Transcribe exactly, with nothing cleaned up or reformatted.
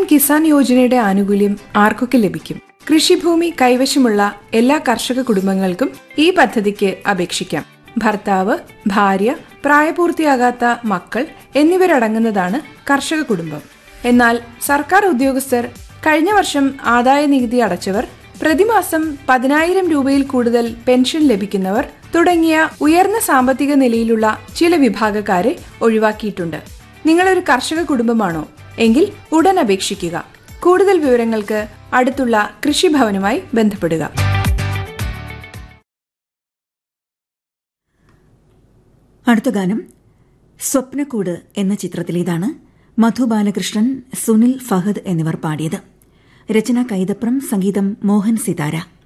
M Kisan യോജനയുടെ ആനുകൂല്യം ആർക്കൊക്കെ ലഭിക്കും? കൃഷിഭൂമി കൈവശമുള്ള എല്ലാ കർഷക കുടുംബങ്ങൾക്കും ഈ പദ്ധതിക്ക് അപേക്ഷിക്കാം. ഭർത്താവ്, ഭാര്യ, പ്രായപൂർത്തിയാകാത്ത മക്കൾ എന്നിവരടങ്ങുന്നതാണ് കർഷക കുടുംബം. എന്നാൽ സർക്കാർ ഉദ്യോഗസ്ഥർ, കഴിഞ്ഞ വർഷം ആദായ നികുതി അടച്ചവർ, പ്രതിമാസം പതിനായിരം രൂപയിൽ കൂടുതൽ പെൻഷൻ ലഭിക്കുന്നവർ തുടങ്ങിയ ഉയർന്ന സാമ്പത്തിക നിലയിലുള്ള ചില വിഭാഗക്കാരെ ഒഴിവാക്കിയിട്ടുണ്ട്. നിങ്ങളൊരു കർഷക കുടുംബമാണോ? എങ്കിൽ ഉടൻ അപേക്ഷിക്കുക. കൂടുതൽ വിവരങ്ങൾക്ക് അടുത്തുള്ള കൃഷിഭവനുമായി ബന്ധപ്പെടുക. അടുത്ത ഗാനം സ്വപ്നക്കൂട് എന്ന ചിത്രത്തിലേതാണ്. മധു ബാലകൃഷ്ണൻ, സുനിൽ ഫഹദ് എന്നിവർ പാടിയത്. രചന കൈതപ്രം, സംഗീതം മോഹൻ സിതാര.